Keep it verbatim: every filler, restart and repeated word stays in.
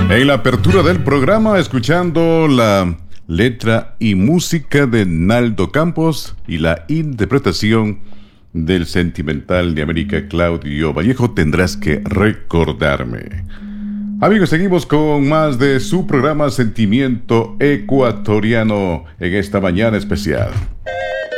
En la apertura del programa, escuchando la letra y música de Naldo Campos y la interpretación del sentimental de América Claudio Vallejo, Tendrás que recordarme. Amigos, seguimos con más de su programa Sentimiento Ecuatoriano en esta mañana especial.